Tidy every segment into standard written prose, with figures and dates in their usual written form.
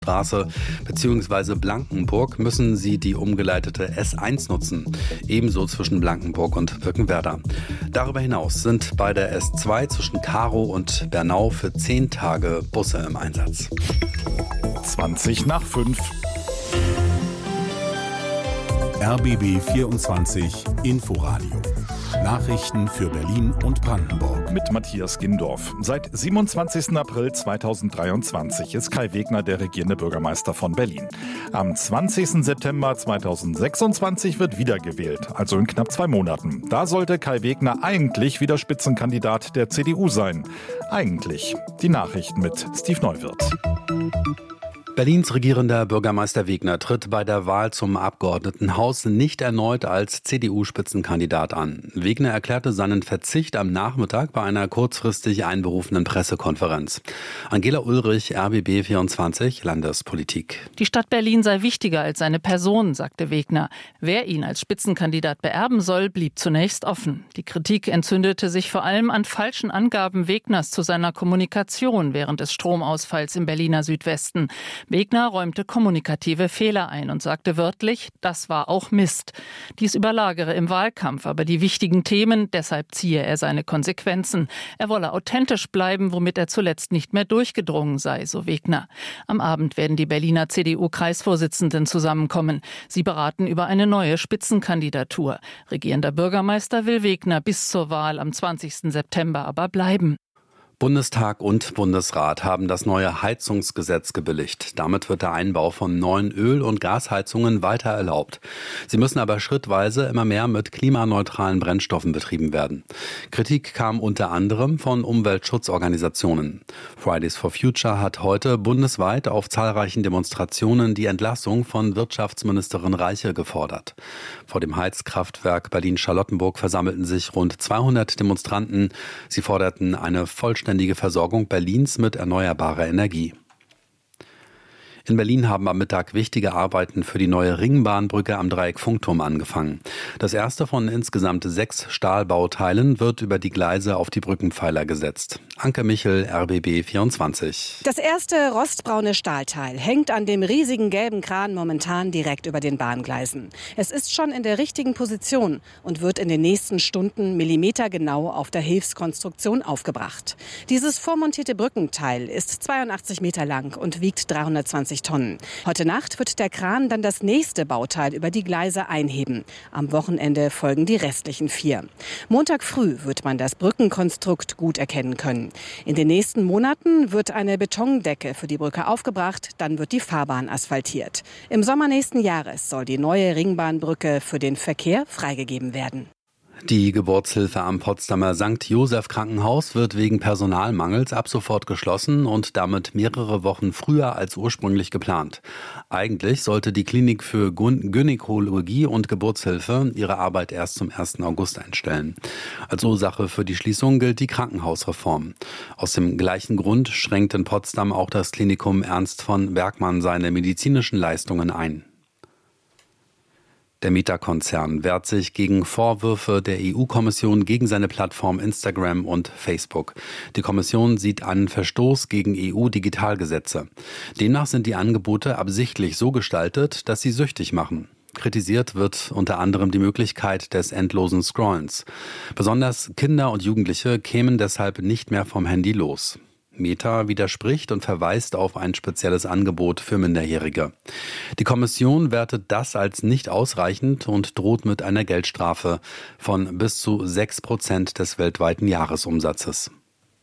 Straße bzw. Blankenburg müssen sie die umgeleitete S1 nutzen, ebenso zwischen Blankenburg und Birkenwerder. Darüber hinaus sind bei der S2 zwischen Karow und Bernau für 10 Tage Busse im Einsatz. 5:20. RBB 24 Inforadio. Nachrichten für Berlin und Brandenburg. Mit Matthias Gindorf. Seit 27. April 2023 ist Kai Wegner der regierende Bürgermeister von Berlin. Am 20. September 2026 wird wiedergewählt, also in knapp 2 Monaten. Da sollte Kai Wegner eigentlich wieder Spitzenkandidat der CDU sein. Eigentlich. Die Nachrichten mit Steve Neuwirth. Berlins regierender Bürgermeister Wegner tritt bei der Wahl zum Abgeordnetenhaus nicht erneut als CDU-Spitzenkandidat an. Wegner erklärte seinen Verzicht am Nachmittag bei einer kurzfristig einberufenen Pressekonferenz. Angela Ulrich, RBB 24, Landespolitik. Die Stadt Berlin sei wichtiger als seine Person, sagte Wegner. Wer ihn als Spitzenkandidat beerben soll, blieb zunächst offen. Die Kritik entzündete sich vor allem an falschen Angaben Wegners zu seiner Kommunikation während des Stromausfalls im Berliner Südwesten. Wegner räumte kommunikative Fehler ein und sagte wörtlich, das war auch Mist. Dies überlagere im Wahlkampf aber die wichtigen Themen, deshalb ziehe er seine Konsequenzen. Er wolle authentisch bleiben, womit er zuletzt nicht mehr durchgedrungen sei, so Wegner. Am Abend werden die Berliner CDU-Kreisvorsitzenden zusammenkommen. Sie beraten über eine neue Spitzenkandidatur. Regierender Bürgermeister will Wegner bis zur Wahl am 20. September aber bleiben. Bundestag und Bundesrat haben das neue Heizungsgesetz gebilligt. Damit wird der Einbau von neuen Öl- und Gasheizungen weiter erlaubt. Sie müssen aber schrittweise immer mehr mit klimaneutralen Brennstoffen betrieben werden. Kritik kam unter anderem von Umweltschutzorganisationen. Fridays for Future hat heute bundesweit auf zahlreichen Demonstrationen die Entlassung von Wirtschaftsministerin Reiche gefordert. Vor dem Heizkraftwerk Berlin-Charlottenburg versammelten sich rund 200 Demonstranten. Sie forderten eine vollständige Versorgung Berlins mit erneuerbarer Energie. In Berlin haben am Mittag wichtige Arbeiten für die neue Ringbahnbrücke am Dreieck Funkturm angefangen. Das erste von insgesamt 6 Stahlbauteilen wird über die Gleise auf die Brückenpfeiler gesetzt. Anke Michel, RBB 24. Das erste rostbraune Stahlteil hängt an dem riesigen gelben Kran momentan direkt über den Bahngleisen. Es ist schon in der richtigen Position und wird in den nächsten Stunden millimetergenau auf der Hilfskonstruktion aufgebracht. Dieses vormontierte Brückenteil ist 82 Meter lang und wiegt 320 Tonnen. Heute Nacht wird der Kran dann das nächste Bauteil über die Gleise einheben. Am Wochenende folgen die restlichen 4. Montag früh wird man das Brückenkonstrukt gut erkennen können. In den nächsten Monaten wird eine Betondecke für die Brücke aufgebracht, dann wird die Fahrbahn asphaltiert. Im Sommer nächsten Jahres soll die neue Ringbahnbrücke für den Verkehr freigegeben werden. Die Geburtshilfe am Potsdamer St. Joseph Krankenhaus wird wegen Personalmangels ab sofort geschlossen und damit mehrere Wochen früher als ursprünglich geplant. Eigentlich sollte die Klinik für Gynäkologie und Geburtshilfe ihre Arbeit erst zum 1. August einstellen. Als Ursache für die Schließung gilt die Krankenhausreform. Aus dem gleichen Grund schränkt in Potsdam auch das Klinikum Ernst von Bergmann seine medizinischen Leistungen ein. Der Meta-Konzern wehrt sich gegen Vorwürfe der EU-Kommission gegen seine Plattform Instagram und Facebook. Die Kommission sieht einen Verstoß gegen EU-Digitalgesetze. Demnach sind die Angebote absichtlich so gestaltet, dass sie süchtig machen. Kritisiert wird unter anderem die Möglichkeit des endlosen Scrollens. Besonders Kinder und Jugendliche kämen deshalb nicht mehr vom Handy los. Meta widerspricht und verweist auf ein spezielles Angebot für Minderjährige. Die Kommission wertet das als nicht ausreichend und droht mit einer Geldstrafe von bis zu 6% des weltweiten Jahresumsatzes.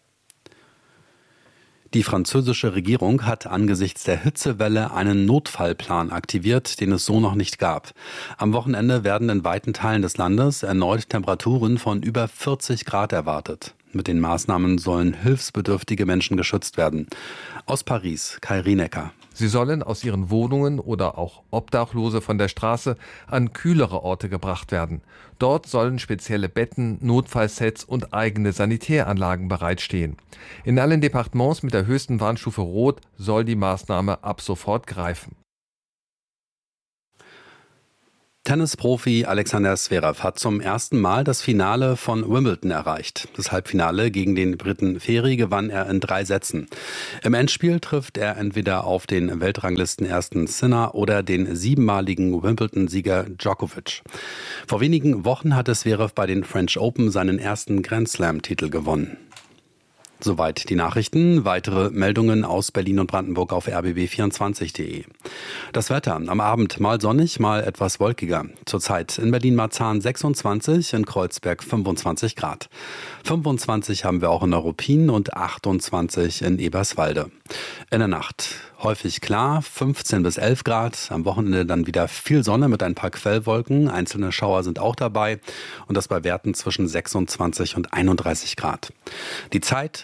Die französische Regierung hat angesichts der Hitzewelle einen Notfallplan aktiviert, den es so noch nicht gab. Am Wochenende werden in weiten Teilen des Landes erneut Temperaturen von über 40 Grad erwartet. Mit den Maßnahmen sollen hilfsbedürftige Menschen geschützt werden. Aus Paris, Kai Rienecker. Sie sollen aus ihren Wohnungen oder auch Obdachlose von der Straße an kühlere Orte gebracht werden. Dort sollen spezielle Betten, Notfallsets und eigene Sanitäranlagen bereitstehen. In allen Departements mit der höchsten Warnstufe Rot soll die Maßnahme ab sofort greifen. Tennisprofi Alexander Zverev hat zum ersten Mal das Finale von Wimbledon erreicht. Das Halbfinale gegen den Briten Ferry gewann er in 3 Sätzen. Im Endspiel trifft er entweder auf den Weltranglistenersten Sinner oder den 7-maligen Wimbledon-Sieger Djokovic. Vor wenigen Wochen hatte Zverev bei den French Open seinen ersten Grand Slam-Titel gewonnen. Soweit die Nachrichten. Weitere Meldungen aus Berlin und Brandenburg auf rbb24.de. Das Wetter am Abend mal sonnig, mal etwas wolkiger. Zurzeit in Berlin-Marzahn 26, in Kreuzberg 25 Grad. 25 haben wir auch in Neuruppin und 28 in Eberswalde. In der Nacht häufig klar, 15 bis 11 Grad. Am Wochenende dann wieder viel Sonne mit ein paar Quellwolken. Einzelne Schauer sind auch dabei und das bei Werten zwischen 26 und 31 Grad. Die Zeit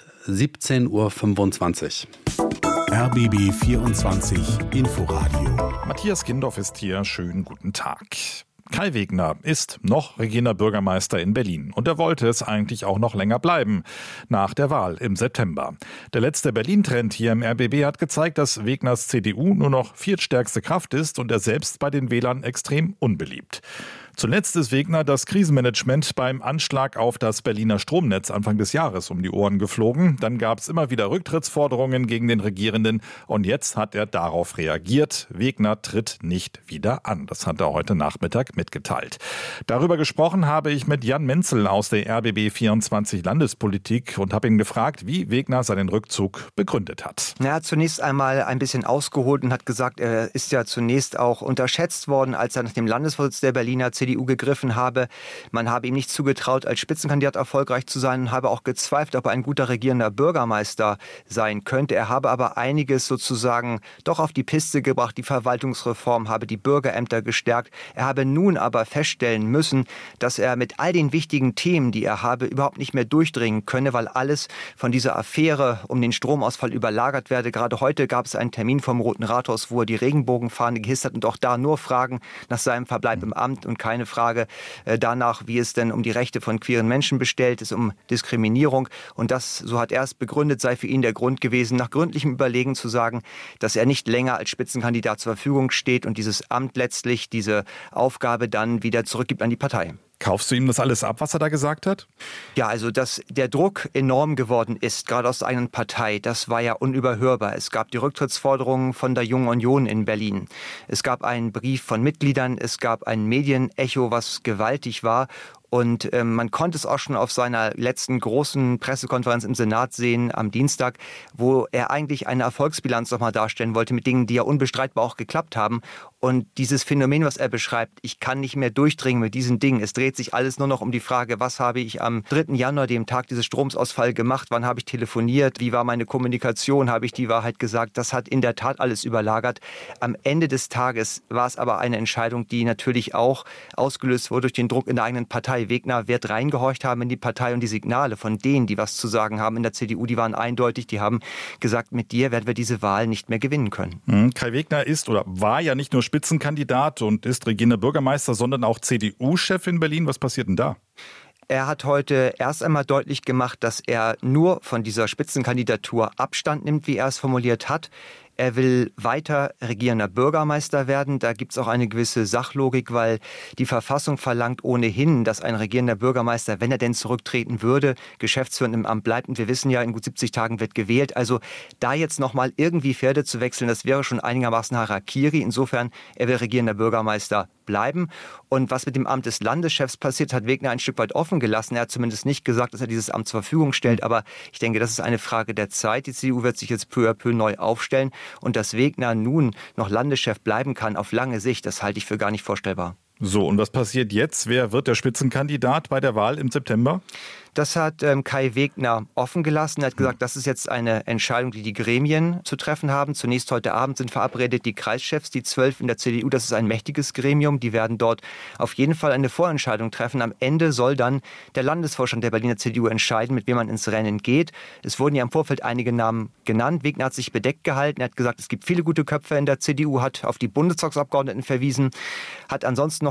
17:25 Uhr. RBB 24 Inforadio. Matthias Kindorf ist hier. Schönen guten Tag. Kai Wegner ist noch regierender Bürgermeister in Berlin und er wollte es eigentlich auch noch länger bleiben, nach der Wahl im September. Der letzte Berlin-Trend hier im RBB hat gezeigt, dass Wegners CDU nur noch viertstärkste Kraft ist und er selbst bei den Wählern extrem unbeliebt. Zuletzt ist Wegner das Krisenmanagement beim Anschlag auf das Berliner Stromnetz Anfang des Jahres um die Ohren geflogen. Dann gab es immer wieder Rücktrittsforderungen gegen den Regierenden und jetzt hat er darauf reagiert. Wegner tritt nicht wieder an. Das hat er heute Nachmittag mitgeteilt. Darüber gesprochen habe ich mit Jan Menzel aus der RBB 24 Landespolitik und habe ihn gefragt, wie Wegner seinen Rückzug begründet hat. Er hat zunächst einmal ein bisschen ausgeholt und hat gesagt, er ist ja zunächst auch unterschätzt worden, als er nach dem Landesvorsitz der Berliner CDU gegriffen habe. Man habe ihm nicht zugetraut, als Spitzenkandidat erfolgreich zu sein und habe auch gezweifelt, ob er ein guter regierender Bürgermeister sein könnte. Er habe aber einiges sozusagen doch auf die Piste gebracht. Die Verwaltungsreform habe die Bürgerämter gestärkt. Er habe nun aber feststellen müssen, dass er mit all den wichtigen Themen, die er habe, überhaupt nicht mehr durchdringen könne, weil alles von dieser Affäre um den Stromausfall überlagert werde. Gerade heute gab es einen Termin vom Roten Rathaus, wo er die Regenbogenfahne gehisst hat und auch da nur Fragen nach seinem Verbleib im Amt und keine Frage danach, wie es denn um die Rechte von queeren Menschen bestellt ist, um Diskriminierung. Und das, so hat er es begründet, sei für ihn der Grund gewesen, nach gründlichem Überlegen zu sagen, dass er nicht länger als Spitzenkandidat zur Verfügung steht und dieses Amt letztlich, diese Aufgabe dann wieder zurückgibt an die Partei. Kaufst du ihm das alles ab, was er da gesagt hat? Ja, also dass der Druck enorm geworden ist, gerade aus der eigenen Partei, das war ja unüberhörbar. Es gab die Rücktrittsforderungen von der Jungen Union in Berlin. Es gab einen Brief von Mitgliedern, es gab ein Medienecho, was gewaltig war. Und man konnte es auch schon auf seiner letzten großen Pressekonferenz im Senat sehen am Dienstag, wo er eigentlich eine Erfolgsbilanz nochmal darstellen wollte mit Dingen, die ja unbestreitbar auch geklappt haben. Und dieses Phänomen, was er beschreibt, ich kann nicht mehr durchdringen mit diesen Dingen. Es dreht sich alles nur noch um die Frage, was habe ich am 3. Januar, dem Tag dieses Stromsausfalls gemacht, wann habe ich telefoniert, wie war meine Kommunikation, habe ich die Wahrheit gesagt. Das hat in der Tat alles überlagert. Am Ende des Tages war es aber eine Entscheidung, die natürlich auch ausgelöst wurde durch den Druck in der eigenen Partei. Wegner wird reingehorcht haben in die Partei und die Signale von denen, die was zu sagen haben in der CDU, die waren eindeutig. Die haben gesagt, mit dir werden wir diese Wahl nicht mehr gewinnen können. Kai Wegner ist oder war ja nicht nur Spitzenkandidat und ist regierender Bürgermeister, sondern auch CDU-Chef in Berlin. Was passiert denn da? Er hat heute erst einmal deutlich gemacht, dass er nur von dieser Spitzenkandidatur Abstand nimmt, wie er es formuliert hat. Er will weiter regierender Bürgermeister werden. Da gibt es auch eine gewisse Sachlogik, weil die Verfassung verlangt ohnehin, dass ein regierender Bürgermeister, wenn er denn zurücktreten würde, geschäftsführend im Amt bleibt. Und wir wissen ja, in gut 70 Tagen wird gewählt. Also da jetzt nochmal irgendwie Pferde zu wechseln, das wäre schon einigermaßen Harakiri. Insofern, er will regierender Bürgermeister bleiben. Und was mit dem Amt des Landeschefs passiert, hat Wegner ein Stück weit offen gelassen. Er hat zumindest nicht gesagt, dass er dieses Amt zur Verfügung stellt. Aber ich denke, das ist eine Frage der Zeit. Die CDU wird sich jetzt peu à peu neu aufstellen. Und dass Wegner nun noch Landeschef bleiben kann auf lange Sicht, das halte ich für gar nicht vorstellbar. So, und was passiert jetzt? Wer wird der Spitzenkandidat bei der Wahl im September? Das hat Kai Wegner offen gelassen. Er hat gesagt, das ist jetzt eine Entscheidung, die die Gremien zu treffen haben. Zunächst heute Abend sind verabredet die Kreischefs, die 12 in der CDU. Das ist ein mächtiges Gremium. Die werden dort auf jeden Fall eine Vorentscheidung treffen. Am Ende soll dann der Landesvorstand der Berliner CDU entscheiden, mit wem man ins Rennen geht. Es wurden ja im Vorfeld einige Namen genannt. Wegner hat sich bedeckt gehalten. Er hat gesagt, es gibt viele gute Köpfe in der CDU, hat auf die Bundestagsabgeordneten verwiesen, hat ansonsten noch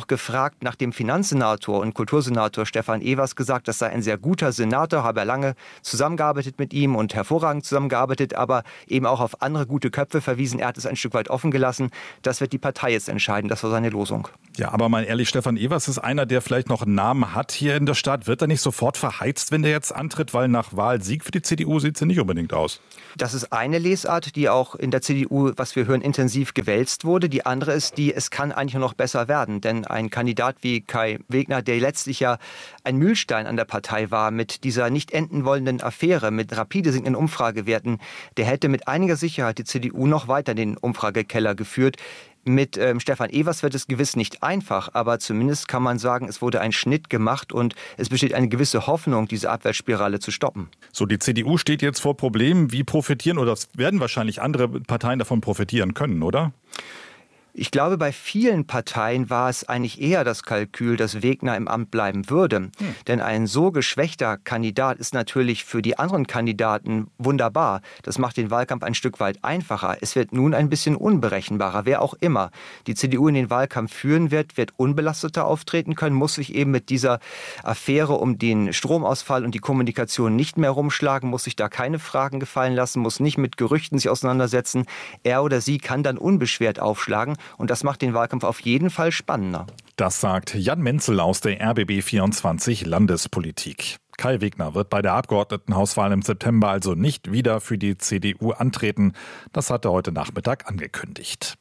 noch gefragt nach dem Finanzsenator und Kultursenator Stefan Evers, gesagt, das sei ein sehr guter Senator, habe er lange zusammengearbeitet mit ihm und hervorragend zusammengearbeitet, aber eben auch auf andere gute Köpfe verwiesen. Er hat es ein Stück weit offen gelassen. Das wird die Partei jetzt entscheiden. Das war seine Losung. Ja, aber mal ehrlich, Stefan Evers ist einer, der vielleicht noch einen Namen hat hier in der Stadt. Wird er nicht sofort verheizt, wenn der jetzt antritt? Weil nach Wahlsieg für die CDU sieht es ja nicht unbedingt aus. Das ist eine Lesart, die auch in der CDU, was wir hören, intensiv gewälzt wurde. Die andere ist die, es kann eigentlich nur noch besser werden. Denn ein Kandidat wie Kai Wegner, der letztlich ja ein Mühlstein an der Partei war, mit dieser nicht enden wollenden Affäre, mit rapide sinkenden Umfragewerten, der hätte mit einiger Sicherheit die CDU noch weiter in den Umfragekeller geführt. Mit Stefan Evers wird es gewiss nicht einfach, aber zumindest kann man sagen, es wurde ein Schnitt gemacht und es besteht eine gewisse Hoffnung, diese Abwärtsspirale zu stoppen. So, die CDU steht jetzt vor Problemen. Wie profitieren, oder werden wahrscheinlich andere Parteien davon profitieren können, oder? Ich glaube, bei vielen Parteien war es eigentlich eher das Kalkül, dass Wegner im Amt bleiben würde. Denn ein so geschwächter Kandidat ist natürlich für die anderen Kandidaten wunderbar. Das macht den Wahlkampf ein Stück weit einfacher. Es wird nun ein bisschen unberechenbarer. Wer auch immer die CDU in den Wahlkampf führen wird, wird unbelasteter auftreten können, muss sich eben mit dieser Affäre um den Stromausfall und die Kommunikation nicht mehr rumschlagen, muss sich da keine Fragen gefallen lassen, muss nicht mit Gerüchten sich auseinandersetzen. Er oder sie kann dann unbeschwert aufschlagen. Und das macht den Wahlkampf auf jeden Fall spannender. Das sagt Jan Menzel aus der RBB24 Landespolitik. Kai Wegner wird bei der Abgeordnetenhauswahl im September also nicht wieder für die CDU antreten. Das hat er heute Nachmittag angekündigt.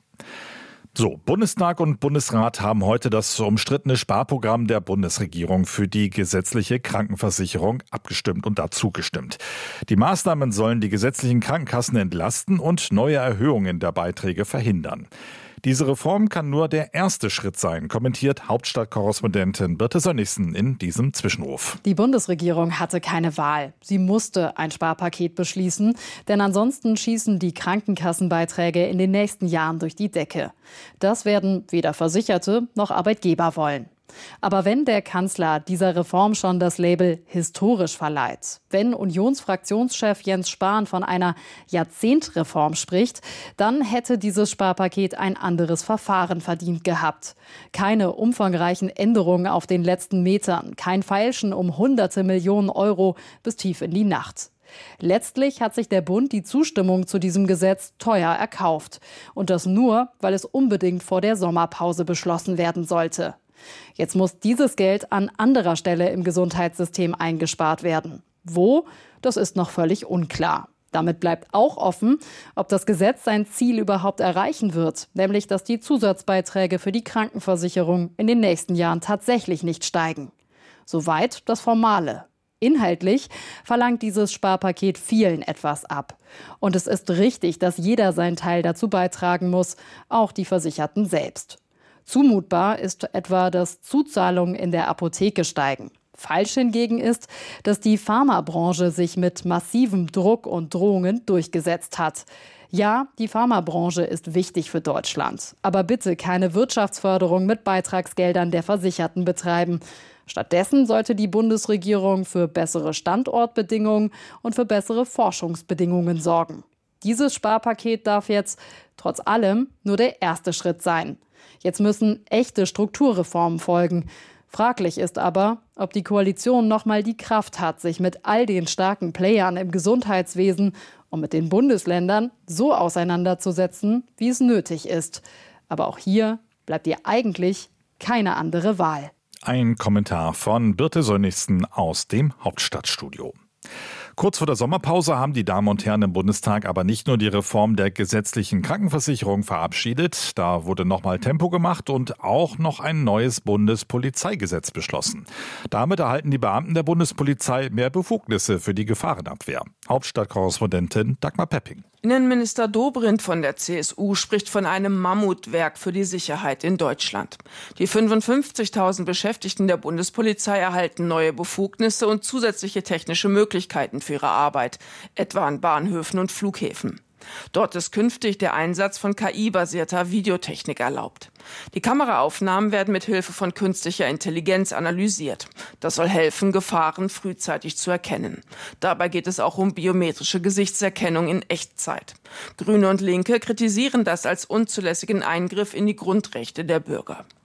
So, Bundestag und Bundesrat haben heute das umstrittene Sparprogramm der Bundesregierung für die gesetzliche Krankenversicherung abgestimmt und dazu gestimmt. Die Maßnahmen sollen die gesetzlichen Krankenkassen entlasten und neue Erhöhungen der Beiträge verhindern. Diese Reform kann nur der erste Schritt sein, kommentiert Hauptstadtkorrespondentin Birte Sönnigsen in diesem Zwischenruf. Die Bundesregierung hatte keine Wahl. Sie musste ein Sparpaket beschließen, denn ansonsten schießen die Krankenkassenbeiträge in den nächsten Jahren durch die Decke. Das werden weder Versicherte noch Arbeitgeber wollen. Aber wenn der Kanzler dieser Reform schon das Label historisch verleiht, wenn Unionsfraktionschef Jens Spahn von einer Jahrzehntreform spricht, dann hätte dieses Sparpaket ein anderes Verfahren verdient gehabt. Keine umfangreichen Änderungen auf den letzten Metern, kein Feilschen um hunderte Millionen Euro bis tief in die Nacht. Letztlich hat sich der Bund die Zustimmung zu diesem Gesetz teuer erkauft. Und das nur, weil es unbedingt vor der Sommerpause beschlossen werden sollte. Jetzt muss dieses Geld an anderer Stelle im Gesundheitssystem eingespart werden. Wo? Das ist noch völlig unklar. Damit bleibt auch offen, ob das Gesetz sein Ziel überhaupt erreichen wird, nämlich dass die Zusatzbeiträge für die Krankenversicherung in den nächsten Jahren tatsächlich nicht steigen. Soweit das Formale. Inhaltlich verlangt dieses Sparpaket vielen etwas ab. Und es ist richtig, dass jeder seinen Teil dazu beitragen muss, auch die Versicherten selbst. Zumutbar ist etwa, dass Zuzahlungen in der Apotheke steigen. Falsch hingegen ist, dass die Pharmabranche sich mit massivem Druck und Drohungen durchgesetzt hat. Ja, die Pharmabranche ist wichtig für Deutschland. Aber bitte keine Wirtschaftsförderung mit Beitragsgeldern der Versicherten betreiben. Stattdessen sollte die Bundesregierung für bessere Standortbedingungen und für bessere Forschungsbedingungen sorgen. Dieses Sparpaket darf jetzt, trotz allem, nur der erste Schritt sein. Jetzt müssen echte Strukturreformen folgen. Fraglich ist aber, ob die Koalition noch mal die Kraft hat, sich mit all den starken Playern im Gesundheitswesen und mit den Bundesländern so auseinanderzusetzen, wie es nötig ist. Aber auch hier bleibt ihr eigentlich keine andere Wahl. Ein Kommentar von Birte Sönnigsen aus dem Hauptstadtstudio. Kurz vor der Sommerpause haben die Damen und Herren im Bundestag aber nicht nur die Reform der gesetzlichen Krankenversicherung verabschiedet, da wurde nochmal Tempo gemacht und auch noch ein neues Bundespolizeigesetz beschlossen. Damit erhalten die Beamten der Bundespolizei mehr Befugnisse für die Gefahrenabwehr. Hauptstadtkorrespondentin Dagmar Pepping. Innenminister Dobrindt von der CSU spricht von einem Mammutwerk für die Sicherheit in Deutschland. Die 55.000 Beschäftigten der Bundespolizei erhalten neue Befugnisse und zusätzliche technische Möglichkeiten für ihre Arbeit, etwa an Bahnhöfen und Flughäfen. Dort ist künftig der Einsatz von KI-basierter Videotechnik erlaubt. Die Kameraaufnahmen werden mit Hilfe von künstlicher Intelligenz analysiert. Das soll helfen, Gefahren frühzeitig zu erkennen. Dabei geht es auch um biometrische Gesichtserkennung in Echtzeit. Grüne und Linke kritisieren das als unzulässigen Eingriff in die Grundrechte der Bürger.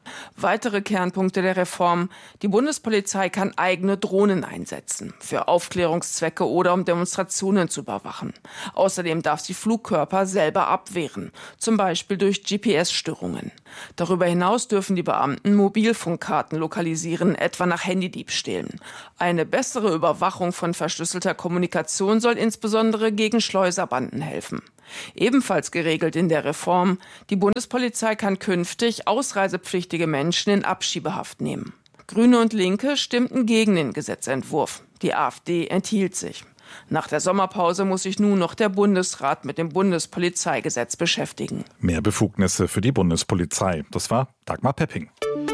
Weitere Kernpunkte der Reform: Die Bundespolizei kann eigene Drohnen einsetzen, für Aufklärungszwecke oder um Demonstrationen zu überwachen. Außerdem darf sie Flugkörper selber abwehren, zum Beispiel durch GPS-Störungen. Darüber hinaus dürfen die Beamten Mobilfunkkarten lokalisieren, etwa nach Handydiebstählen. Eine bessere Überwachung von verschlüsselter Kommunikation soll insbesondere gegen Schleuserbanden helfen. Ebenfalls geregelt in der Reform: Die Bundespolizei kann künftig ausreisepflichtige Menschen in Abschiebehaft nehmen. Grüne und Linke stimmten gegen den Gesetzentwurf. Die AfD enthielt sich. Nach der Sommerpause muss sich nun noch der Bundesrat mit dem Bundespolizeigesetz beschäftigen. Mehr Befugnisse für die Bundespolizei. Das war Dagmar Pepping.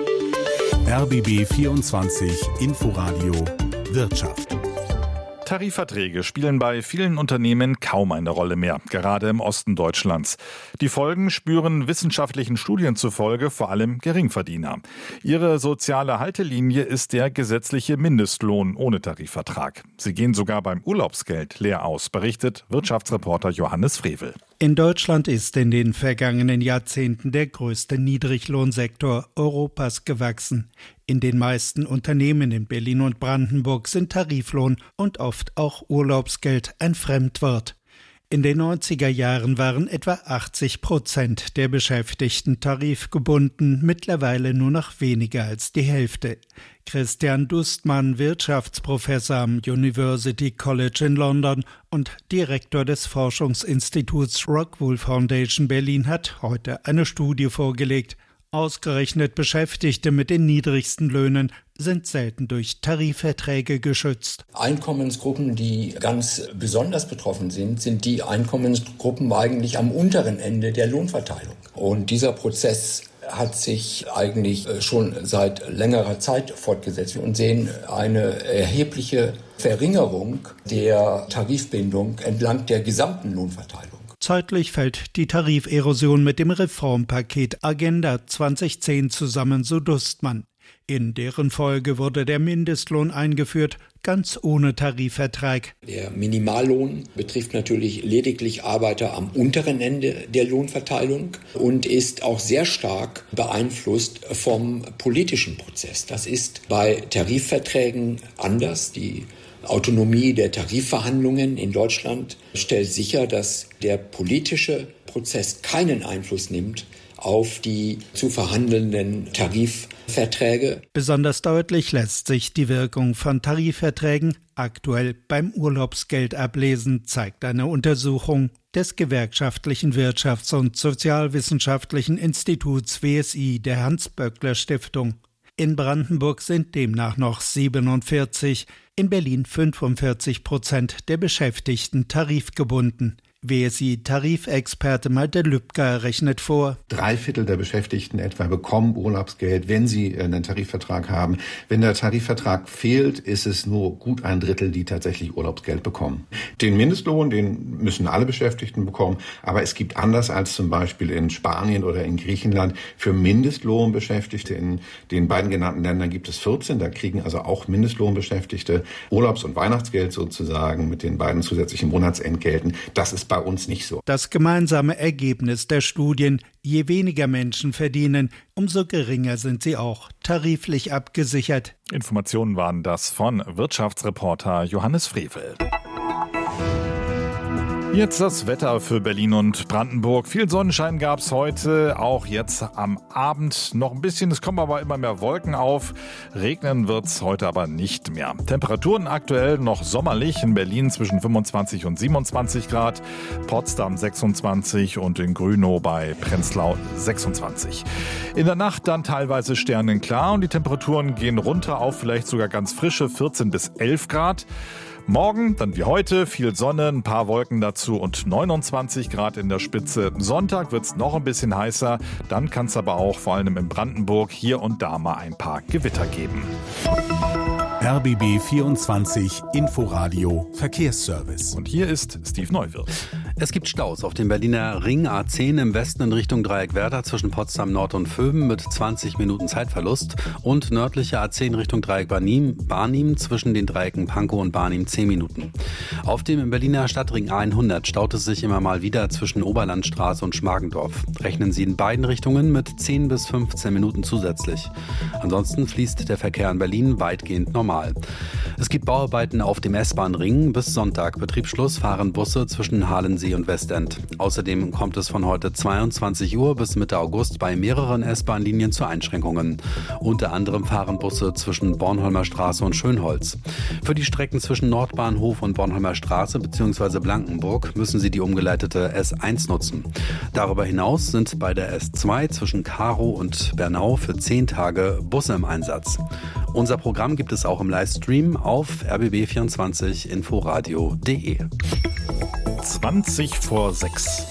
RBB 24 Inforadio Wirtschaft. Tarifverträge spielen bei vielen Unternehmen kaum eine Rolle mehr, gerade im Osten Deutschlands. Die Folgen spüren wissenschaftlichen Studien zufolge vor allem Geringverdiener. Ihre soziale Haltelinie ist der gesetzliche Mindestlohn ohne Tarifvertrag. Sie gehen sogar beim Urlaubsgeld leer aus, berichtet Wirtschaftsreporter Johannes Frevel. In Deutschland ist in den vergangenen Jahrzehnten der größte Niedriglohnsektor Europas gewachsen. In den meisten Unternehmen in Berlin und Brandenburg sind Tariflohn und oft auch Urlaubsgeld ein Fremdwort. In den 90er Jahren waren etwa 80% der Beschäftigten tarifgebunden, mittlerweile nur noch weniger als die Hälfte. Christian Dustmann, Wirtschaftsprofessor am University College in London und Direktor des Forschungsinstituts Rockwool Foundation Berlin, hat heute eine Studie vorgelegt. Ausgerechnet Beschäftigte mit den niedrigsten Löhnen sind selten durch Tarifverträge geschützt. Einkommensgruppen, die ganz besonders betroffen sind, sind die Einkommensgruppen eigentlich am unteren Ende der Lohnverteilung. Und dieser Prozess hat sich eigentlich schon seit längerer Zeit fortgesetzt und sehen eine erhebliche Verringerung der Tarifbindung entlang der gesamten Lohnverteilung. Zeitlich fällt die Tariferosion mit dem Reformpaket Agenda 2010 zusammen, so Dustmann. In deren Folge wurde der Mindestlohn eingeführt, ganz ohne Tarifvertrag. Der Minimallohn betrifft natürlich lediglich Arbeiter am unteren Ende der Lohnverteilung und ist auch sehr stark beeinflusst vom politischen Prozess. Das ist bei Tarifverträgen anders. Die Autonomie der Tarifverhandlungen in Deutschland stellt sicher, dass der politische Prozess keinen Einfluss nimmt auf die zu verhandelnden Tarifverträge. Besonders deutlich lässt sich die Wirkung von Tarifverträgen aktuell beim Urlaubsgeld ablesen, zeigt eine Untersuchung des Gewerkschaftlichen Wirtschafts- und Sozialwissenschaftlichen Instituts WSI der Hans-Böckler-Stiftung. In Brandenburg sind demnach noch 47, in Berlin 45% der Beschäftigten tarifgebunden. WSI-Tarifexperte Malte Lübcker rechnet vor: 3/4 der Beschäftigten etwa bekommen Urlaubsgeld, wenn sie einen Tarifvertrag haben. Wenn der Tarifvertrag fehlt, ist es nur gut 1/3, die tatsächlich Urlaubsgeld bekommen. Den Mindestlohn, den müssen alle Beschäftigten bekommen, aber es gibt anders als zum Beispiel in Spanien oder in Griechenland für Mindestlohnbeschäftigte. In den beiden genannten Ländern gibt es 14, da kriegen also auch Mindestlohnbeschäftigte Urlaubs- und Weihnachtsgeld sozusagen mit den beiden zusätzlichen Monatsentgelten. Das ist bei uns nicht so. Das gemeinsame Ergebnis der Studien: Je weniger Menschen verdienen, umso geringer sind sie auch tariflich abgesichert. Informationen waren das von Wirtschaftsreporter Johannes Frevel. Jetzt das Wetter für Berlin und Brandenburg. Viel Sonnenschein gab es heute, auch jetzt am Abend noch ein bisschen. Es kommen aber immer mehr Wolken auf. Regnen wird es heute aber nicht mehr. Temperaturen aktuell noch sommerlich. In Berlin zwischen 25 und 27 Grad, Potsdam 26 und in Grünow bei Prenzlau 26. In der Nacht dann teilweise sternenklar und die Temperaturen gehen runter auf vielleicht sogar ganz frische 14 bis 11 Grad. Morgen, dann wie heute, viel Sonne, ein paar Wolken dazu und 29 Grad in der Spitze. Sonntag wird es noch ein bisschen heißer, dann kann es aber auch vor allem in Brandenburg hier und da mal ein paar Gewitter geben. RBB 24 Inforadio Verkehrsservice. Und hier ist Steve Neuwirth. Es gibt Staus auf dem Berliner Ring A10 im Westen in Richtung Dreieck-Werder zwischen Potsdam Nord und Vöben mit 20 Minuten Zeitverlust und nördliche A10 Richtung Dreieck-Barnim zwischen den Dreiecken Pankow und Barnim 10 Minuten. Auf dem Berliner Stadtring A100 staut es sich immer mal wieder zwischen Oberlandstraße und Schmargendorf. Rechnen Sie in beiden Richtungen mit 10 bis 15 Minuten zusätzlich. Ansonsten fließt der Verkehr in Berlin weitgehend normal. Es gibt Bauarbeiten auf dem S-Bahn-Ring. Bis Sonntag Betriebsschluss fahren Busse zwischen Halensee und Westend. Außerdem kommt es von heute 22 Uhr bis Mitte August bei mehreren S-Bahn-Linien zu Einschränkungen. Unter anderem fahren Busse zwischen Bornholmer Straße und Schönholz. Für die Strecken zwischen Nordbahnhof und Bornholmer Straße bzw. Blankenburg müssen Sie die umgeleitete S1 nutzen. Darüber hinaus sind bei der S2 zwischen Karow und Bernau für 10 Tage Busse im Einsatz. Unser Programm gibt es auch im Livestream auf rbb24inforadio.de. 20 vor 6.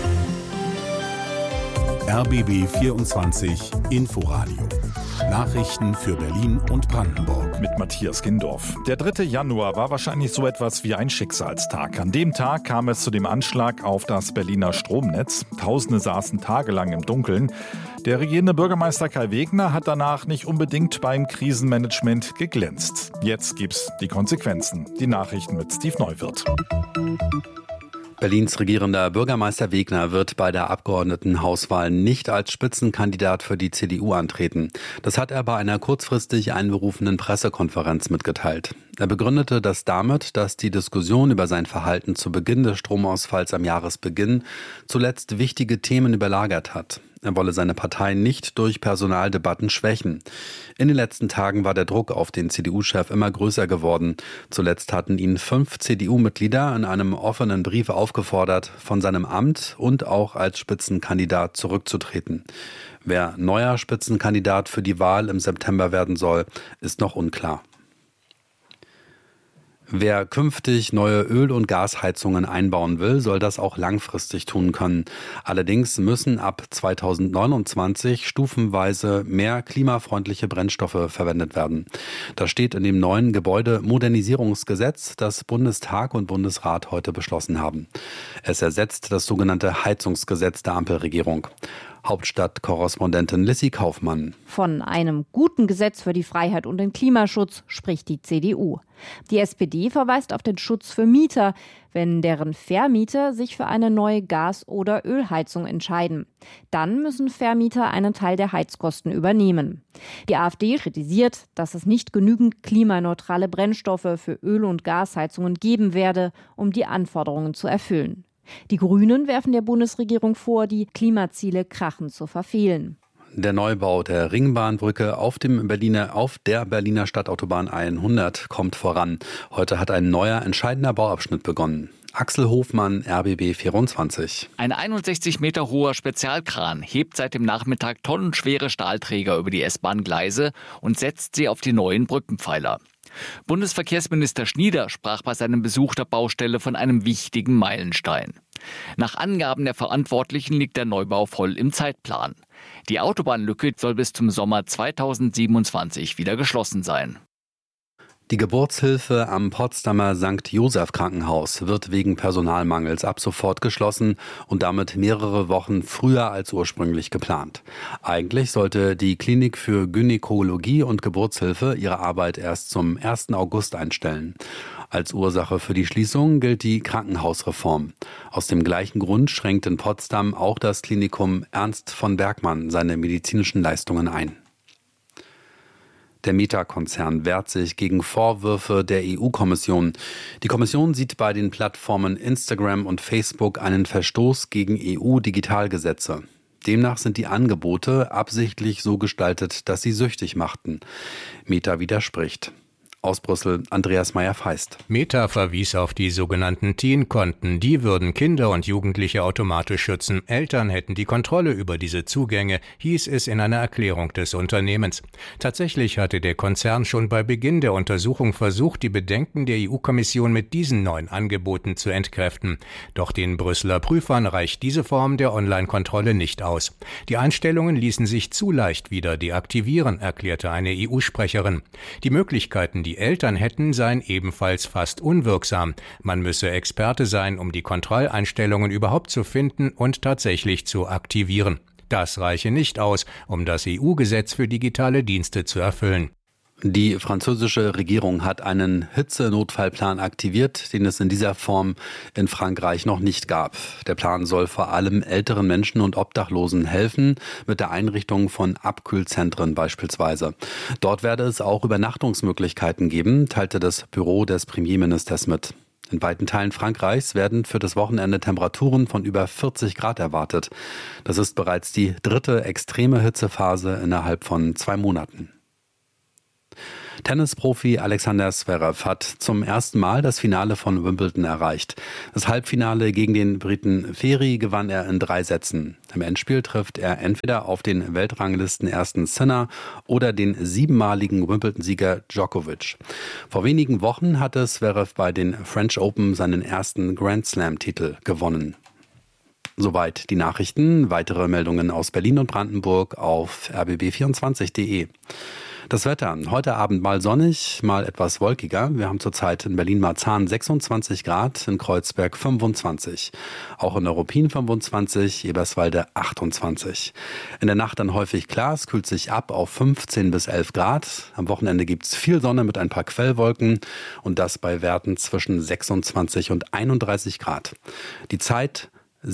RBB 24 Inforadio. Nachrichten für Berlin und Brandenburg. Mit Matthias Gindorf. Der 3. Januar war wahrscheinlich so etwas wie ein Schicksalstag. An dem Tag kam es zu dem Anschlag auf das Berliner Stromnetz. Tausende saßen tagelang im Dunkeln. Der regierende Bürgermeister Kai Wegner hat danach nicht unbedingt beim Krisenmanagement geglänzt. Jetzt gibt's die Konsequenzen. Die Nachrichten mit Steve Neuwirth. Berlins regierender Bürgermeister Wegner wird bei der Abgeordnetenhauswahl nicht als Spitzenkandidat für die CDU antreten. Das hat er bei einer kurzfristig einberufenen Pressekonferenz mitgeteilt. Er begründete das damit, dass die Diskussion über sein Verhalten zu Beginn des Stromausfalls am Jahresbeginn zuletzt wichtige Themen überlagert hat. Er wolle seine Partei nicht durch Personaldebatten schwächen. In den letzten Tagen war der Druck auf den CDU-Chef immer größer geworden. Zuletzt hatten ihn 5 CDU-Mitglieder in einem offenen Brief aufgefordert, von seinem Amt und auch als Spitzenkandidat zurückzutreten. Wer neuer Spitzenkandidat für die Wahl im September werden soll, ist noch unklar. Wer künftig neue Öl- und Gasheizungen einbauen will, soll das auch langfristig tun können. Allerdings müssen ab 2029 stufenweise mehr klimafreundliche Brennstoffe verwendet werden. Das steht in dem neuen Gebäudemodernisierungsgesetz, das Bundestag und Bundesrat heute beschlossen haben. Es ersetzt das sogenannte Heizungsgesetz der Ampelregierung. Hauptstadtkorrespondentin Lissy Kaufmann. Von einem guten Gesetz für die Freiheit und den Klimaschutz spricht die CDU. Die SPD verweist auf den Schutz für Mieter, wenn deren Vermieter sich für eine neue Gas- oder Ölheizung entscheiden. Dann müssen Vermieter einen Teil der Heizkosten übernehmen. Die AfD kritisiert, dass es nicht genügend klimaneutrale Brennstoffe für Öl- und Gasheizungen geben werde, um die Anforderungen zu erfüllen. Die Grünen werfen der Bundesregierung vor, die Klimaziele krachend zu verfehlen. Der Neubau der Ringbahnbrücke auf der Berliner Stadtautobahn 100 kommt voran. Heute hat ein neuer, entscheidender Bauabschnitt begonnen. Axel Hofmann, RBB 24. Ein 61 Meter hoher Spezialkran hebt seit dem Nachmittag tonnenschwere Stahlträger über die S-Bahn-Gleise und setzt sie auf die neuen Brückenpfeiler. Bundesverkehrsminister Schnieder sprach bei seinem Besuch der Baustelle von einem wichtigen Meilenstein. Nach Angaben der Verantwortlichen liegt der Neubau voll im Zeitplan. Die Autobahnlücke soll bis zum Sommer 2027 wieder geschlossen sein. Die Geburtshilfe am Potsdamer St. Joseph Krankenhaus wird wegen Personalmangels ab sofort geschlossen und damit mehrere Wochen früher als ursprünglich geplant. Eigentlich sollte die Klinik für Gynäkologie und Geburtshilfe ihre Arbeit erst zum 1. August einstellen. Als Ursache für die Schließung gilt die Krankenhausreform. Aus dem gleichen Grund schränkt in Potsdam auch das Klinikum Ernst von Bergmann seine medizinischen Leistungen ein. Der Meta-Konzern wehrt sich gegen Vorwürfe der EU-Kommission. Die Kommission sieht bei den Plattformen Instagram und Facebook einen Verstoß gegen EU-Digitalgesetze. Demnach sind die Angebote absichtlich so gestaltet, dass sie süchtig machten. Meta widerspricht. Aus Brüssel, Andreas Meyer-Feist. Meta verwies auf die sogenannten Teen-Konten. Die würden Kinder und Jugendliche automatisch schützen. Eltern hätten die Kontrolle über diese Zugänge, hieß es in einer Erklärung des Unternehmens. Tatsächlich hatte der Konzern schon bei Beginn der Untersuchung versucht, die Bedenken der EU-Kommission mit diesen neuen Angeboten zu entkräften. Doch den Brüsseler Prüfern reicht diese Form der Online-Kontrolle nicht aus. Die Einstellungen ließen sich zu leicht wieder deaktivieren, erklärte eine EU-Sprecherin. Die Möglichkeiten, die Eltern hätten, seien ebenfalls fast unwirksam. Man müsse Experte sein, um die Kontrolleinstellungen überhaupt zu finden und tatsächlich zu aktivieren. Das reiche nicht aus, um das EU-Gesetz für digitale Dienste zu erfüllen. Die französische Regierung hat einen Hitzenotfallplan aktiviert, den es in dieser Form in Frankreich noch nicht gab. Der Plan soll vor allem älteren Menschen und Obdachlosen helfen, mit der Einrichtung von Abkühlzentren beispielsweise. Dort werde es auch Übernachtungsmöglichkeiten geben, teilte das Büro des Premierministers mit. In weiten Teilen Frankreichs werden für das Wochenende Temperaturen von über 40 Grad erwartet. Das ist bereits die 3. extreme Hitzephase innerhalb von 2 Monaten. Tennisprofi Alexander Zverev hat zum ersten Mal das Finale von Wimbledon erreicht. Das Halbfinale gegen den Briten Ferry gewann er in 3 Sätzen. Im Endspiel trifft er entweder auf den Weltranglisten-ersten Sinner oder den 7-maligen Wimbledon-Sieger Djokovic. Vor wenigen Wochen hatte Zverev bei den French Open seinen ersten Grand Slam-Titel gewonnen. Soweit die Nachrichten. Weitere Meldungen aus Berlin und Brandenburg auf rbb24.de. Das Wetter, heute Abend mal sonnig, mal etwas wolkiger. Wir haben zurzeit in Berlin-Marzahn 26 Grad, in Kreuzberg 25. Auch in Neuruppin 25, Eberswalde 28. In der Nacht dann häufig klar, es kühlt sich ab auf 15 bis 11 Grad. Am Wochenende gibt's viel Sonne mit ein paar Quellwolken und das bei Werten zwischen 26 und 31 Grad. Die Zeit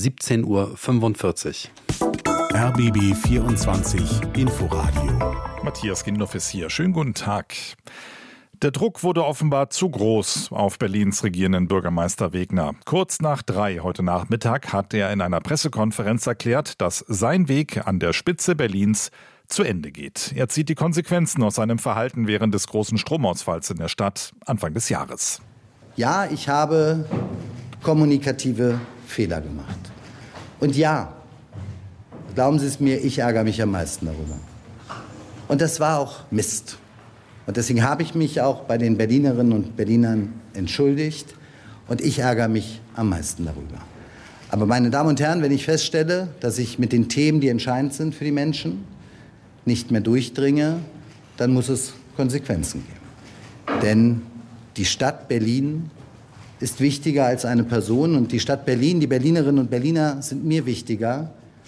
17:45 Uhr. RBB 24 Inforadio. Matthias Gindorf ist hier. Schönen guten Tag. Der Druck wurde offenbar zu groß auf Berlins regierenden Bürgermeister Wegner. Kurz nach 3 heute Nachmittag hat er in einer Pressekonferenz erklärt, dass sein Weg an der Spitze Berlins zu Ende geht. Er zieht die Konsequenzen aus seinem Verhalten während des großen Stromausfalls in der Stadt Anfang des Jahres. Ja, ich habe kommunikative Fehler gemacht. Und ja, glauben Sie es mir, ich ärgere mich am meisten darüber. Und das war auch Mist. Und deswegen habe ich mich auch bei den Berlinerinnen und Berlinern entschuldigt. Und ich ärgere mich am meisten darüber. Aber meine Damen und Herren, wenn ich feststelle, dass ich mit den Themen, die entscheidend sind für die Menschen, nicht mehr durchdringe, dann muss es Konsequenzen geben. Denn die Stadt Berlin ist wichtiger als eine Person. Und die Stadt Berlin, die Berlinerinnen und Berliner sind mir wichtiger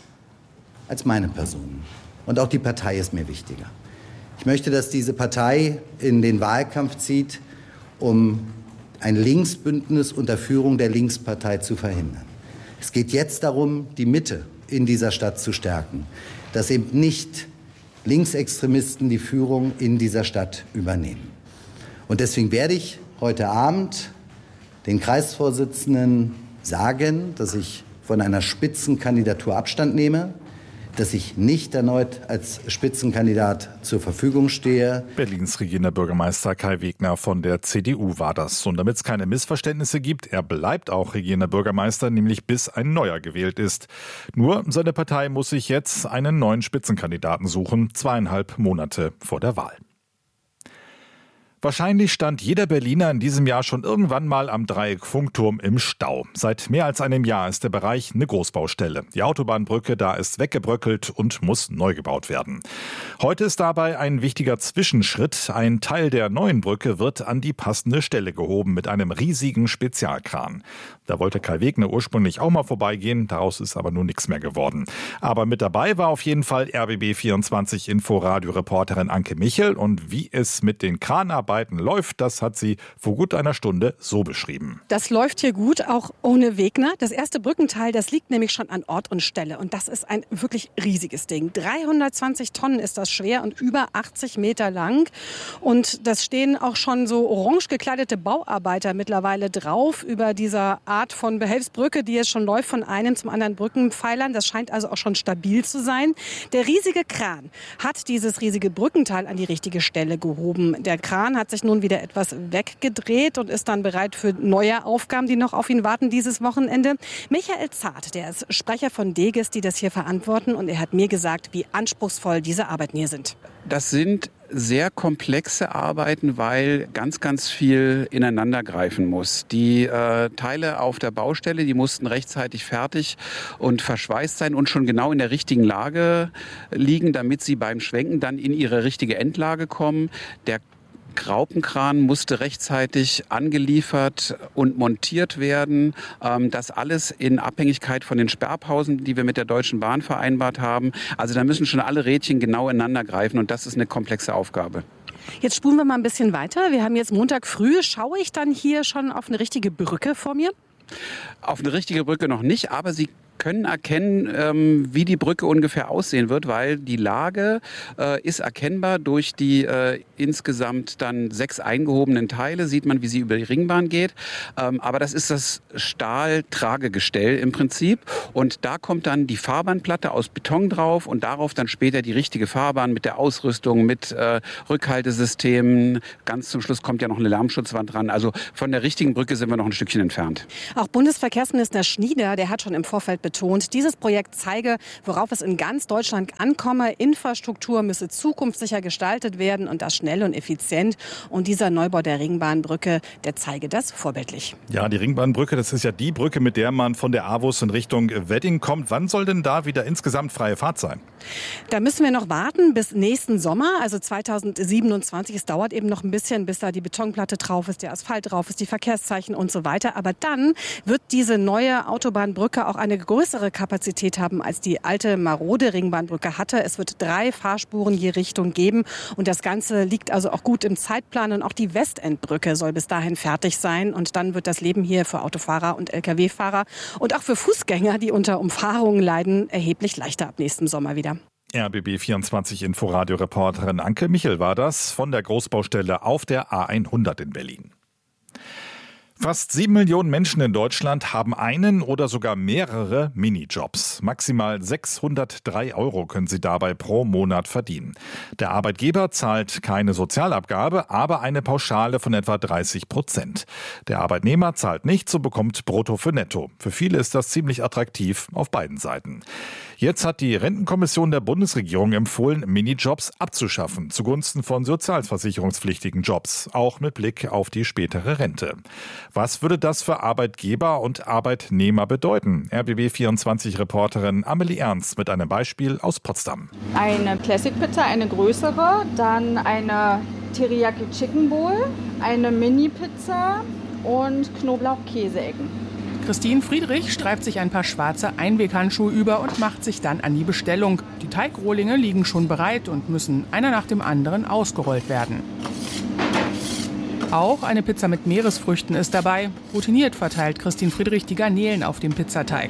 als meine Person. Und auch die Partei ist mir wichtiger. Ich möchte, dass diese Partei in den Wahlkampf zieht, um ein Linksbündnis unter Führung der Linkspartei zu verhindern. Es geht jetzt darum, die Mitte in dieser Stadt zu stärken, dass eben nicht Linksextremisten die Führung in dieser Stadt übernehmen. Und deswegen werde ich heute Abend den Kreisvorsitzenden sagen, dass ich von einer Spitzenkandidatur Abstand nehme, dass ich nicht erneut als Spitzenkandidat zur Verfügung stehe. Berlins regierender Bürgermeister Kai Wegner von der CDU war das. Und damit es keine Missverständnisse gibt, er bleibt auch regierender Bürgermeister, nämlich bis ein neuer gewählt ist. Nur seine Partei muss sich jetzt einen neuen Spitzenkandidaten suchen, 2,5 Monate vor der Wahl. Wahrscheinlich stand jeder Berliner in diesem Jahr schon irgendwann mal am Dreieck Funkturm im Stau. Seit mehr als einem Jahr ist der Bereich eine Großbaustelle. Die Autobahnbrücke da ist weggebröckelt und muss neu gebaut werden. Heute ist dabei ein wichtiger Zwischenschritt. Ein Teil der neuen Brücke wird an die passende Stelle gehoben mit einem riesigen Spezialkran. Da wollte Kai Wegner ursprünglich auch mal vorbeigehen, daraus ist aber nun nichts mehr geworden. Aber mit dabei war auf jeden Fall RBB24 Inforadio-Reporterin Anke Michel. Und wie es mit den Kranarbeiten läuft, das hat sie vor gut einer Stunde so beschrieben. Das läuft hier gut, auch ohne Wegner. Das erste Brückenteil, das liegt nämlich schon an Ort und Stelle. Und das ist ein wirklich riesiges Ding. 320 Tonnen ist das schwer und über 80 Meter lang. Und das stehen auch schon so orange gekleidete Bauarbeiter mittlerweile drauf über dieser Art von Behelfsbrücke, die jetzt schon läuft von einem zum anderen Brückenpfeilern. Das scheint also auch schon stabil zu sein. Der riesige Kran hat dieses riesige Brückenteil an die richtige Stelle gehoben. Der Kran hat sich nun wieder etwas weggedreht und ist dann bereit für neue Aufgaben, die noch auf ihn warten dieses Wochenende. Michael Zart, der ist Sprecher von Deges, die das hier verantworten. Und er hat mir gesagt, wie anspruchsvoll diese Arbeiten hier sind. Das sind sehr komplexe Arbeiten, weil ganz, ganz viel ineinander greifen muss. Die Teile auf der Baustelle, die mussten rechtzeitig fertig und verschweißt sein und schon genau in der richtigen Lage liegen, damit sie beim Schwenken dann in ihre richtige Endlage kommen. Der Graupenkran musste rechtzeitig angeliefert und montiert werden. Das alles in Abhängigkeit von den Sperrpausen, die wir mit der Deutschen Bahn vereinbart haben. Also da müssen schon alle Rädchen genau ineinander greifen und das ist eine komplexe Aufgabe. Jetzt spulen wir mal ein bisschen weiter. Wir haben jetzt Montag früh. Schaue ich dann hier schon auf eine richtige Brücke vor mir? Auf eine richtige Brücke noch nicht, aber Sie können erkennen, wie die Brücke ungefähr aussehen wird, weil die Lage ist erkennbar durch die insgesamt dann 6 eingehobenen Teile. Sieht man, wie sie über die Ringbahn geht. Aber das ist das Stahltragegestell im Prinzip. Und da kommt dann die Fahrbahnplatte aus Beton drauf und darauf dann später die richtige Fahrbahn mit der Ausrüstung, mit Rückhaltesystemen. Ganz zum Schluss kommt ja noch eine Lärmschutzwand dran. Also von der richtigen Brücke sind wir noch ein Stückchen entfernt. Auch Bundesverkehrsminister Schnieder, der hat schon im Vorfeld betont, dieses Projekt zeige, worauf es in ganz Deutschland ankomme. Infrastruktur müsse zukunftssicher gestaltet werden und das schnell und effizient. Und dieser Neubau der Ringbahnbrücke, der zeige das vorbildlich. Ja, die Ringbahnbrücke, das ist ja die Brücke, mit der man von der AWUS in Richtung Wedding kommt. Wann soll denn da wieder insgesamt freie Fahrt sein? Da müssen wir noch warten bis nächsten Sommer, also 2027. Es dauert eben noch ein bisschen, bis da die Betonplatte drauf ist, der Asphalt drauf ist, die Verkehrszeichen und so weiter. Aber dann wird diese neue Autobahnbrücke auch eine größere Kapazität haben, als die alte marode Ringbahnbrücke hatte. Es wird 3 Fahrspuren je Richtung geben und das Ganze liegt also auch gut im Zeitplan und auch die Westendbrücke soll bis dahin fertig sein und dann wird das Leben hier für Autofahrer und Lkw-Fahrer und auch für Fußgänger, die unter Umfahrungen leiden, erheblich leichter ab nächsten Sommer wieder. RBB 24 Inforadio-Reporterin Anke Michel war das von der Großbaustelle auf der A100 in Berlin. Fast 7 Millionen Menschen in Deutschland haben einen oder sogar mehrere Minijobs. Maximal 603 € können sie dabei pro Monat verdienen. Der Arbeitgeber zahlt keine Sozialabgabe, aber eine Pauschale von etwa 30%. Der Arbeitnehmer zahlt nichts und bekommt Brutto für Netto. Für viele ist das ziemlich attraktiv auf beiden Seiten. Jetzt hat die Rentenkommission der Bundesregierung empfohlen, Minijobs abzuschaffen, zugunsten von sozialversicherungspflichtigen Jobs, auch mit Blick auf die spätere Rente. Was würde das für Arbeitgeber und Arbeitnehmer bedeuten? RBB24-Reporterin Amelie Ernst mit einem Beispiel aus Potsdam. Eine Classic Pizza, eine größere, dann eine Teriyaki Chicken Bowl, eine Mini-Pizza und Knoblauch-Käseecken. Christine Friedrich streift sich ein paar schwarze Einweghandschuhe über und macht sich dann an die Bestellung. Die Teigrohlinge liegen schon bereit und müssen einer nach dem anderen ausgerollt werden. Auch eine Pizza mit Meeresfrüchten ist dabei. Routiniert verteilt Christine Friedrich die Garnelen auf dem Pizzateig.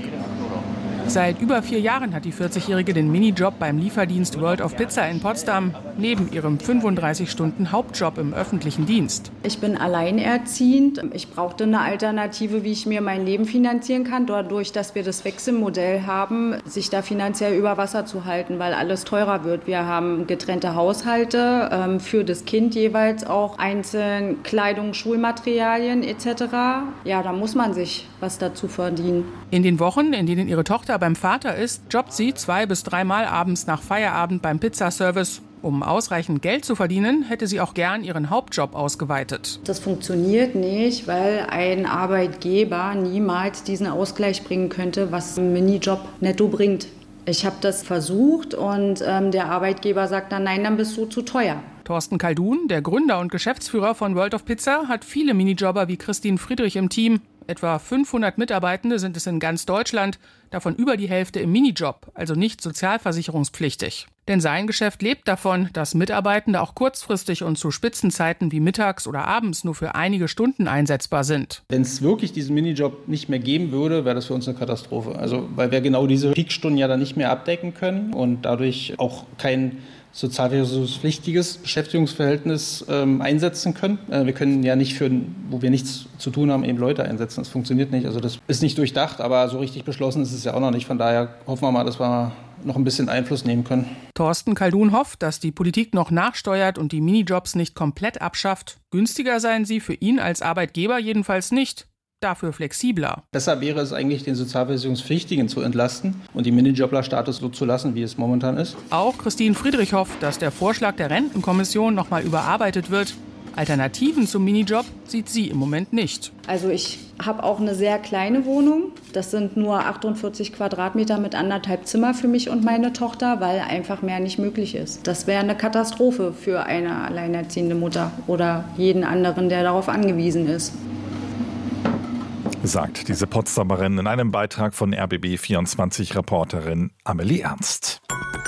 Seit über 4 Jahren hat die 40-Jährige den Minijob beim Lieferdienst World of Pizza in Potsdam, neben ihrem 35-Stunden-Hauptjob im öffentlichen Dienst. Ich bin alleinerziehend. Ich brauchte eine Alternative, wie ich mir mein Leben finanzieren kann. Dadurch, dass wir das Wechselmodell haben, sich da finanziell über Wasser zu halten, weil alles teurer wird. Wir haben getrennte Haushalte, für das Kind jeweils auch einzeln Kleidung, Schulmaterialien etc. Ja, da muss man sich was dazu verdienen. In den Wochen, in denen ihre Tochter beim Vater ist, jobbt sie 2- bis 3-mal abends nach Feierabend beim Pizzaservice. Um ausreichend Geld zu verdienen, hätte sie auch gern ihren Hauptjob ausgeweitet. Das funktioniert nicht, weil ein Arbeitgeber niemals diesen Ausgleich bringen könnte, was ein Minijob netto bringt. Ich habe das versucht und der Arbeitgeber sagt dann, nein, dann bist du zu teuer. Thorsten Kaldun, der Gründer und Geschäftsführer von World of Pizza, hat viele Minijobber wie Christine Friedrich im Team. Etwa 500 Mitarbeitende sind es in ganz Deutschland, davon über die Hälfte im Minijob, also nicht sozialversicherungspflichtig. Denn sein Geschäft lebt davon, dass Mitarbeitende auch kurzfristig und zu Spitzenzeiten wie mittags oder abends nur für einige Stunden einsetzbar sind. Wenn es wirklich diesen Minijob nicht mehr geben würde, wäre das für uns eine Katastrophe. Also, weil wir genau diese Peakstunden ja dann nicht mehr abdecken können und dadurch auch kein sozialversicherungspflichtiges Beschäftigungsverhältnis einsetzen können. Wir können ja nicht für, wo wir nichts zu tun haben, eben Leute einsetzen. Das funktioniert nicht. Also das ist nicht durchdacht, aber so richtig beschlossen ist es ja auch noch nicht. Von daher hoffen wir mal, dass wir noch ein bisschen Einfluss nehmen können. Thorsten Kaldun hofft, dass die Politik noch nachsteuert und die Minijobs nicht komplett abschafft. Günstiger seien sie für ihn als Arbeitgeber jedenfalls nicht. Dafür flexibler. Besser wäre es eigentlich, den Sozialversicherungspflichtigen zu entlasten und die Minijobler-Status so zu lassen, wie es momentan ist. Auch Christine Friedrich hofft, dass der Vorschlag der Rentenkommission nochmal überarbeitet wird. Alternativen zum Minijob sieht sie im Moment nicht. Also ich habe auch eine sehr kleine Wohnung. Das sind nur 48 Quadratmeter mit 1,5 Zimmer für mich und meine Tochter, weil einfach mehr nicht möglich ist. Das wäre eine Katastrophe für eine alleinerziehende Mutter oder jeden anderen, der darauf angewiesen ist. Sagt diese Potsdamerin in einem Beitrag von RBB24-Reporterin Amelie Ernst.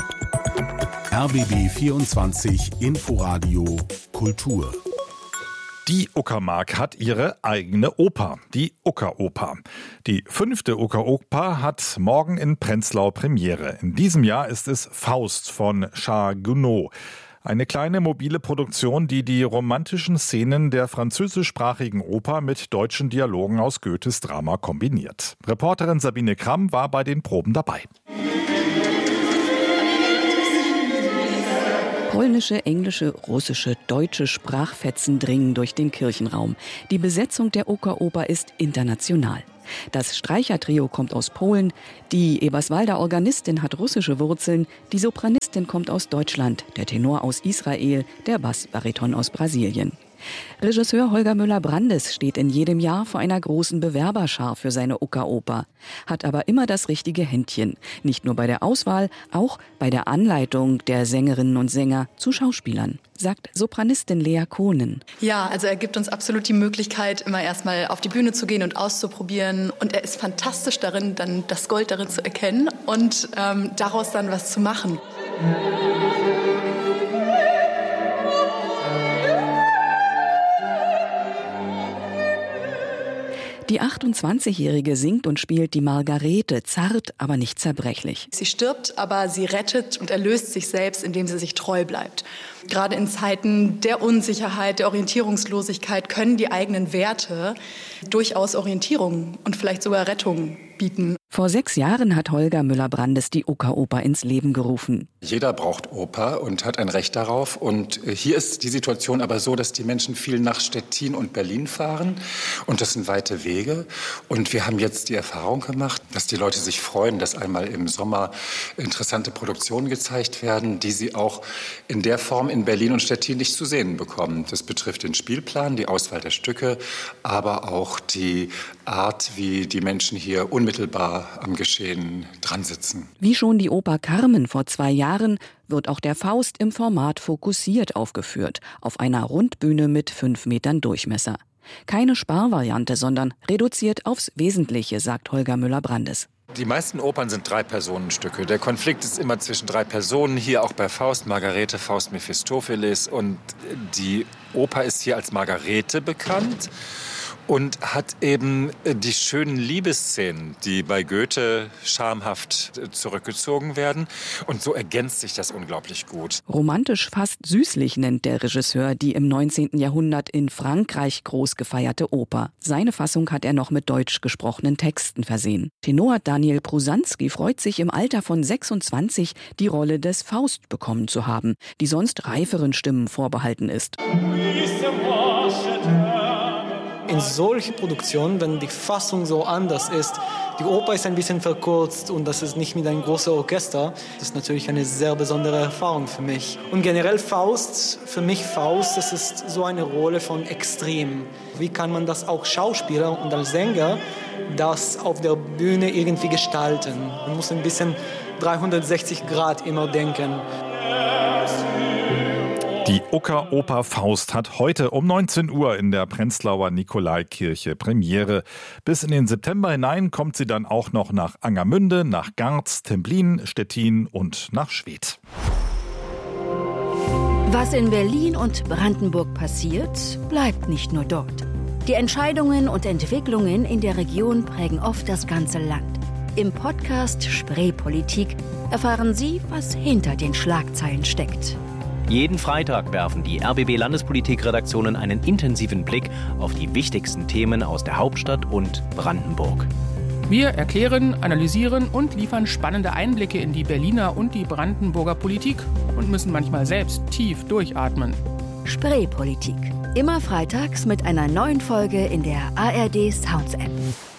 RBB24 Inforadio Kultur. Die Uckermark hat ihre eigene Oper, die Uckeroper. Die 5. Uckeroper hat morgen in Prenzlau Premiere. In diesem Jahr ist es Faust von Charles Gounod. Eine kleine mobile Produktion, die die romantischen Szenen der französischsprachigen Oper mit deutschen Dialogen aus Goethes Drama kombiniert. Reporterin Sabine Kramm war bei den Proben dabei. Polnische, englische, russische, deutsche Sprachfetzen dringen durch den Kirchenraum. Die Besetzung der Uckeroper ist international. Das Streichertrio kommt aus Polen, die Eberswalder Organistin hat russische Wurzeln, die Sopranistin kommt aus Deutschland, der Tenor aus Israel, der Bassbariton aus Brasilien. Regisseur Holger Müller-Brandes steht in jedem Jahr vor einer großen Bewerberschar für seine Uckeroper, hat aber immer das richtige Händchen, nicht nur bei der Auswahl, auch bei der Anleitung der Sängerinnen und Sänger zu Schauspielern, sagt Sopranistin Lea Kohnen. Ja, also er gibt uns absolut die Möglichkeit, immer erstmal auf die Bühne zu gehen und auszuprobieren. Und er ist fantastisch darin, dann das Gold darin zu erkennen und daraus dann was zu machen. Die 28-Jährige singt und spielt die Margarete, zart, aber nicht zerbrechlich. Sie stirbt, aber sie rettet und erlöst sich selbst, indem sie sich treu bleibt. Gerade in Zeiten der Unsicherheit, der Orientierungslosigkeit können die eigenen Werte durchaus Orientierung und vielleicht sogar Rettung bieten. Vor 6 Jahren hat Holger Müller-Brandes die Uckeroper ins Leben gerufen. Jeder braucht Oper und hat ein Recht darauf. Und hier ist die Situation aber so, dass die Menschen viel nach Stettin und Berlin fahren. Und das sind weite Wege. Und wir haben jetzt die Erfahrung gemacht, dass die Leute sich freuen, dass einmal im Sommer interessante Produktionen gezeigt werden, die sie auch in der Form in Berlin und Stettin nicht zu sehen bekommen. Das betrifft den Spielplan, die Auswahl der Stücke, aber auch die Art, wie die Menschen hier unmittelbar am Geschehen dran sitzen. Wie schon die Oper Carmen vor 2 Jahren wird auch der Faust im Format fokussiert aufgeführt, auf einer Rundbühne mit 5 Metern Durchmesser. Keine Sparvariante, sondern reduziert aufs Wesentliche, sagt Holger Müller-Brandes. Die meisten Opern sind 3-Personenstücke. Der Konflikt ist immer zwischen 3 Personen, hier auch bei Faust, Margarete, Faust, Mephistopheles. Und die Oper ist hier als Margarete bekannt und hat eben die schönen Liebesszenen, die bei Goethe schamhaft zurückgezogen werden. Und so ergänzt sich das unglaublich gut. Romantisch, fast süßlich nennt der Regisseur die im 19. Jahrhundert in Frankreich groß gefeierte Oper. Seine Fassung hat er noch mit deutsch gesprochenen Texten versehen. Tenor Daniel Prusanski freut sich im Alter von 26, die Rolle des Faust bekommen zu haben, die sonst reiferen Stimmen vorbehalten ist. In solchen Produktionen, wenn die Fassung so anders ist, die Oper ist ein bisschen verkürzt und das ist nicht mit einem großen Orchester, das ist natürlich eine sehr besondere Erfahrung für mich. Und generell Faust, für mich Faust, das ist so eine Rolle von Extrem. Wie kann man das auch Schauspieler und als Sänger das auf der Bühne irgendwie gestalten? Man muss ein bisschen 360 Grad immer denken. Die Uckeroper Faust hat heute um 19 Uhr in der Prenzlauer Nikolaikirche Premiere. Bis in den September hinein kommt sie dann auch noch nach Angermünde, nach Garz, Templin, Stettin und nach Schwedt. Was in Berlin und Brandenburg passiert, bleibt nicht nur dort. Die Entscheidungen und Entwicklungen in der Region prägen oft das ganze Land. Im Podcast Spreepolitik erfahren Sie, was hinter den Schlagzeilen steckt. Jeden Freitag werfen die RBB-Landespolitik-Redaktionen einen intensiven Blick auf die wichtigsten Themen aus der Hauptstadt und Brandenburg. Wir erklären, analysieren und liefern spannende Einblicke in die Berliner und die Brandenburger Politik und müssen manchmal selbst tief durchatmen. Spreepolitik. Immer freitags mit einer neuen Folge in der ARD Sounds App.